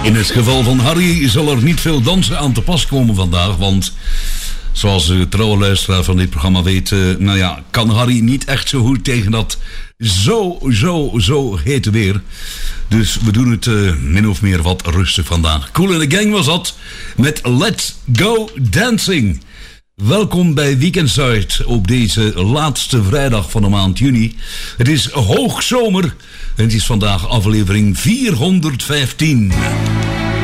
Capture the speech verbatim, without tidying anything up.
In het geval van Harry zal er niet veel dansen aan te pas komen vandaag, want zoals de trouwe luisteraar van dit programma weet, uh, nou ja, kan Harry niet echt zo goed tegen dat zo, zo, zo hete weer. Dus we doen het uh, min of meer wat rustig vandaag. Kool in the Gang was dat met Let's Go Dancing. Welkom bij Weekendside op deze laatste vrijdag van de maand juni. Het is hoogzomer en het is vandaag aflevering vierhonderdvijftien.